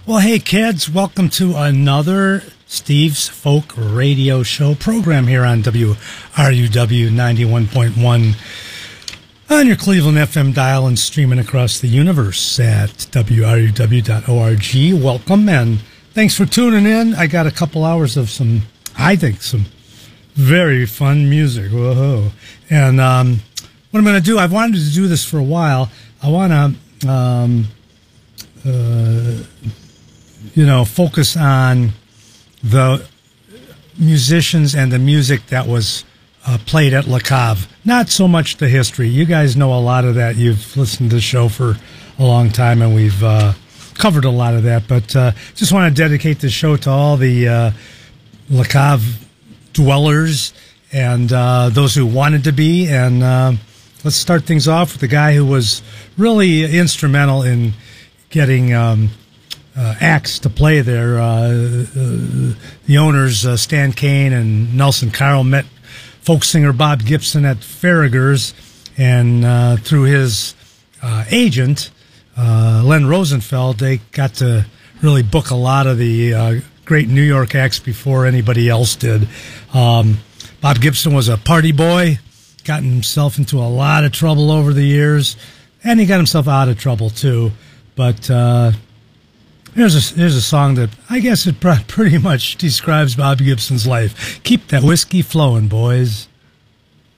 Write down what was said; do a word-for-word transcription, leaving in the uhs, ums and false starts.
Well, hey, kids, welcome to another Steve's Folk Radio Show program here on W R U W ninety-one point one on your Cleveland F M dial and streaming across the universe at W R U W dot org. Welcome, and thanks for tuning in. I got a couple hours of some, I think, some very fun music. Whoa. And um, what I'm going to do, I've wanted to do this for a while. I want to, um, uh, you know, focus on the musicians and the music that was uh, played at Le Cave. Not so much the history. You guys know a lot of that. You've listened to the show for a long time, and we've uh, covered a lot of that. But uh, just want to dedicate the show to all the uh, Le Cave dwellers and uh, those who wanted to be. And uh, let's start things off with the guy who was really instrumental in getting um, uh, acts to play there. Uh, uh, the owners, uh, Stan Kane and Nelson Carl, met folk singer Bob Gibson at Farragher's, and uh, through his uh, agent, uh, Len Rosenfeld, they got to really book a lot of the uh, great New York acts before anybody else did. Um, Bob Gibson was a party boy, got himself into a lot of trouble over the years, and he got himself out of trouble too. But uh, here's a here's a song that I guess it pr- pretty much describes Bob Gibson's life. Keep that whiskey flowing, boys.